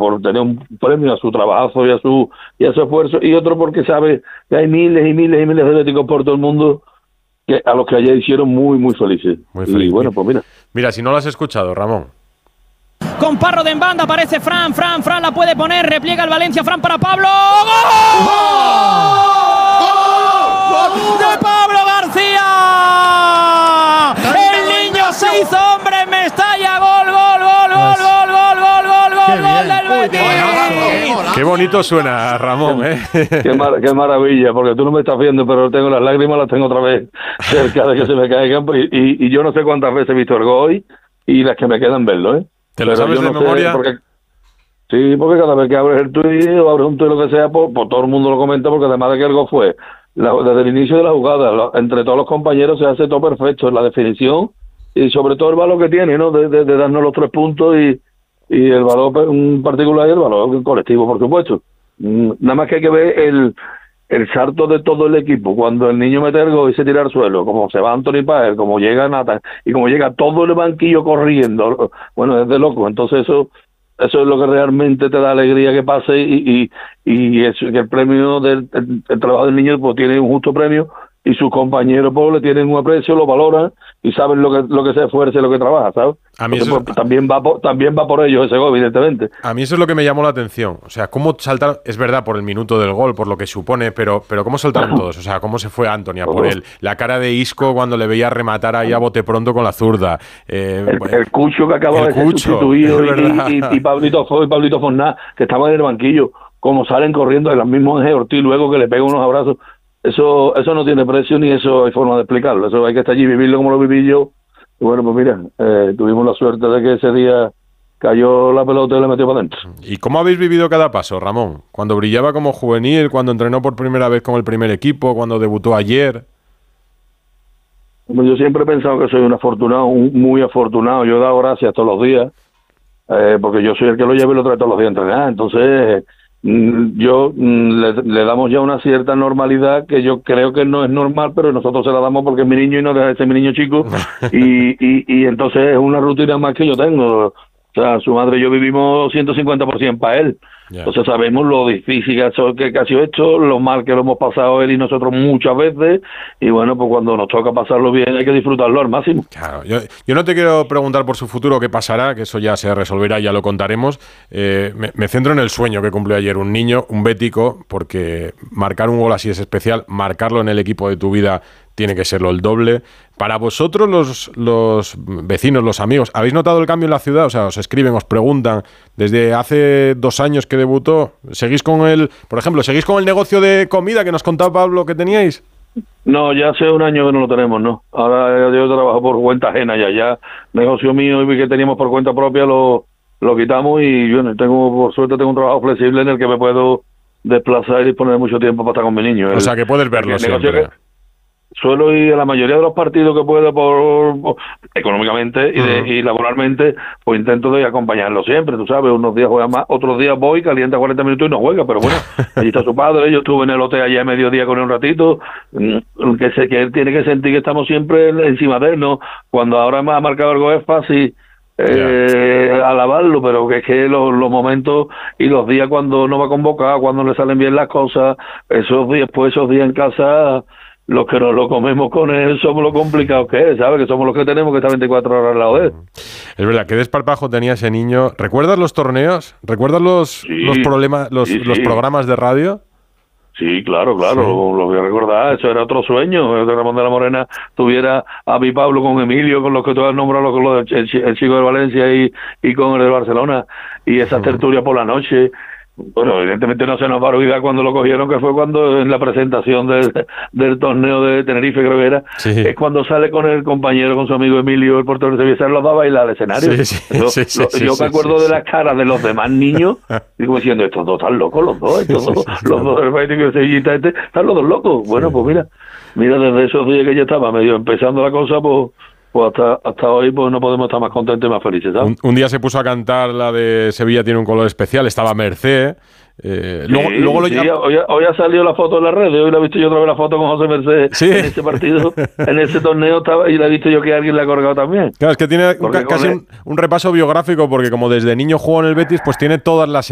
por tener un premio a su trabajo y a su esfuerzo, y otro porque sabe que hay miles y miles y miles de atléticos por todo el mundo a los que ayer hicieron muy, muy felices. Muy feliz. Y bueno, pues mira. Mira, si no lo has escuchado, Ramón. Con Parro de en banda, aparece Fran la puede poner, repliega el Valencia, Fran para Pablo. ¡Gol! ¡Gol! ¡De Pablo García! El niño se hizo hombre en Mestalla, gol del Betis. Qué bonito suena, Ramón, ¿eh? Qué maravilla, porque tú no me estás viendo, pero tengo las lágrimas, las tengo otra vez cerca de que se me caigan, y yo no sé cuántas veces he visto el gol hoy y las que me quedan verlo, ¿eh? ¿Te lo sabes de memoria? Sí, porque cada vez que abres el tuit o abres un tuit, lo que sea, pues todo el mundo lo comenta, porque además de que algo fue, desde el inicio de la jugada, entre todos los compañeros se hace todo perfecto, la definición y sobre todo el valor que tiene, ¿no? De darnos los 3 puntos y el valor en particular y el valor colectivo, por supuesto. Nada más que hay que ver el salto de todo el equipo, cuando el niño mete el gol y se tira al suelo, como se va Anthony Páez, como llega Nathan, y como llega todo el banquillo corriendo, bueno, es de loco. Entonces eso es lo que realmente te da alegría que pase, y que el premio del el trabajo del niño pues tiene un justo premio, y sus compañeros pues le tienen un aprecio, lo valoran y saben lo que se esfuerza y lo que trabaja, ¿sabes? A mí entonces, pues, también va por ellos ese gol, evidentemente. A mí eso es lo que me llamó la atención. O sea, cómo saltaron, es verdad, por el minuto del gol, por lo que supone, pero cómo saltaron todos. O sea, cómo se fue Anthony a por él. La cara de Isco cuando le veía rematar ahí a bote pronto con la zurda. El Cucho que acaba de ser sustituido, y Pablito Fornás, que estaba en el banquillo, como salen corriendo, el mismo Ángel Ortiz luego que le pega unos abrazos. Eso no tiene precio, ni eso hay forma de explicarlo. Eso hay que estar allí, vivirlo como lo viví yo. Y bueno, pues mira, tuvimos la suerte de que ese día cayó la pelota y la metió para adentro. ¿Y cómo habéis vivido cada paso, Ramón? Cuando brillaba como juvenil, cuando entrenó por primera vez con el primer equipo, cuando debutó ayer. Yo siempre he pensado que soy un afortunado, muy afortunado. Yo he dado gracias todos los días, porque yo soy el que lo lleva y lo trae todos los días a entrenar. Entonces le damos ya una cierta normalidad que yo creo que no es normal, pero nosotros se la damos porque es mi niño y no deja de ser mi niño chico. y entonces es una rutina más que yo tengo. O sea, su madre y yo vivimos 150% para él. Yeah. Entonces sabemos lo difícil que ha sido esto, lo mal que lo hemos pasado él y nosotros muchas veces, y bueno, pues cuando nos toca pasarlo bien hay que disfrutarlo al máximo. Claro, yo no te quiero preguntar por su futuro qué pasará, que eso ya se resolverá y ya lo contaremos. Me centro en el sueño que cumplió ayer un niño, un bético, porque marcar un gol así es especial, marcarlo en el equipo de tu vida tiene que serlo el doble. Para vosotros, los vecinos, los amigos, ¿habéis notado el cambio en la ciudad? O sea, os escriben, os preguntan, desde hace 2 años que debutó, ¿seguís con por ejemplo, seguís con el negocio de comida que nos contaba Pablo que teníais? No, ya hace 1 año que no lo tenemos, ¿no? Ahora yo trabajo por cuenta ajena ya negocio mío y que teníamos por cuenta propia lo quitamos, y bueno, por suerte tengo un trabajo flexible en el que me puedo desplazar y disponer mucho tiempo para estar con mi niño. O sea, que puedes verlo siempre. Suelo ir a la mayoría de los partidos que puedo económicamente y laboralmente, pues intento de acompañarlo siempre, tú sabes, unos días juega más, otros días voy, calienta 40 minutos y no juega, pero bueno, allí está su padre, yo estuve en el hotel allá a mediodía con él un ratito, que él tiene que sentir que estamos siempre encima de él, ¿no? Cuando ahora ha marcado el gol es fácil alabarlo, pero que es que los momentos y los días cuando no va convocado, cuando le salen bien las cosas, esos días en casa, los que nos lo comemos con él somos lo complicados que es, ¿sabes? Que somos los que tenemos que estar 24 horas al lado de él. Es verdad, qué desparpajo tenía ese niño. ¿Recuerdas los torneos? ¿Recuerdas los programas de radio? Sí, claro, lo voy a recordar. Eso era otro sueño. Ramón de la Morena tuviera a mi Pablo con Emilio, con los que tú has nombrado, con el chico de Valencia y con el de Barcelona, y esa tertulia por la noche. Bueno, evidentemente no se nos va a olvidar cuando lo cogieron, que fue cuando en la presentación del torneo de Tenerife, creo que era, es cuando sale con el compañero, con su amigo Emilio, el portero de Sevilla, los va a bailar al escenario. Yo me acuerdo de las caras de los demás niños, digo diciendo, estos dos están locos, los dos del Bayern de Sevilla, están los dos locos. Bueno, pues mira, desde esos días que ya estaba medio empezando la cosa, pues hasta hoy pues no podemos estar más contentos y más felices, ¿sabes? Un día se puso a cantar la de Sevilla tiene un color especial, estaba Mercé. Hoy ha salido la foto en las redes, hoy la he visto yo otra vez la foto con José Mercé en ese partido, en ese torneo estaba, y la he visto yo que alguien la ha colgado también. Claro, es que tiene casi un repaso biográfico, porque como desde niño jugó en el Betis, pues tiene todas las